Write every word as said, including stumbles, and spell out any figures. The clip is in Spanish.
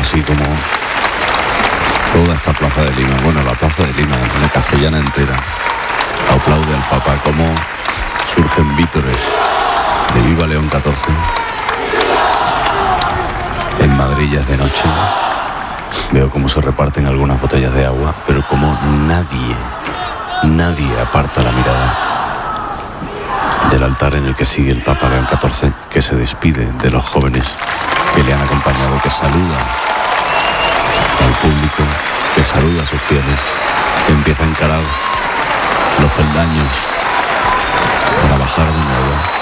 así como toda esta plaza de Lima, bueno, la plaza de Lima, la castellana entera, aplaude al Papa, como surgen vítores de Viva León catorce. En Madrid ya es de noche, veo cómo se reparten algunas botellas de agua, pero como nadie, nadie aparta la mirada del altar en el que sigue el Papa León catorce, que se despide de los jóvenes que le han acompañado, que saluda al público, que saluda a sus fieles, que empieza a encarar los peldaños para bajar de nuevo.